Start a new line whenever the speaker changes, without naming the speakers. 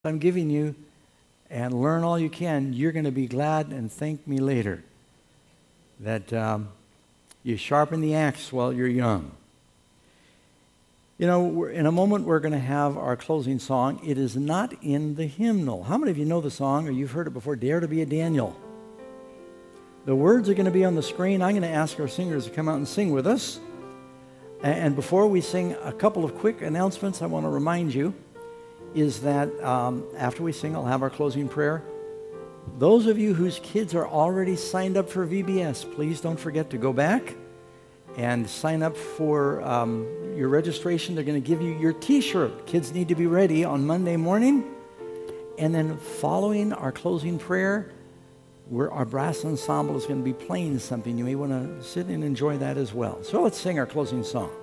I'm giving you and learn all you can, you're going to be glad and thank me later that you sharpen the axe while you're young. You know, in a moment we're going to have our closing song. It is not in the hymnal. How many of you know the song or you've heard it before? Dare to be a Daniel. The words are going to be on the screen. I'm going to ask our singers to come out and sing with us. And before we sing, a couple of quick announcements I want to remind you is that after we sing, I'll have our closing prayer. Those of you whose kids are already signed up for VBS, please don't forget to go back and sign up for your registration. They're going to give you your T-shirt. Kids need to be ready on Monday morning. And then following our closing prayer, our brass ensemble is going to be playing something. You may want to sit and enjoy that as well. So let's sing our closing song.